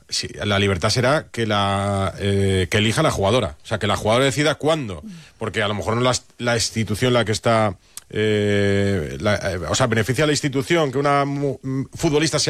sí, la libertad será que que elija la jugadora. O sea, que la jugadora decida cuándo. Porque a lo mejor no la institución la que está... o sea, beneficia a la institución que una futbolista sea